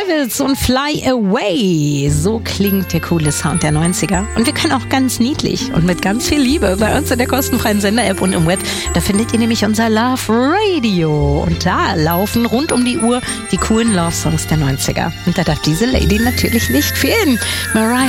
Kravitz und Fly Away. So klingt der coole Sound der 90er. Und wir können auch ganz niedlich und mit ganz viel Liebe bei uns in der kostenfreien Sender-App und im Web. Da findet ihr nämlich unser Love Radio. Und da laufen rund um die Uhr die coolen Love-Songs der 90er. Und da darf diese Lady natürlich nicht fehlen. Mariah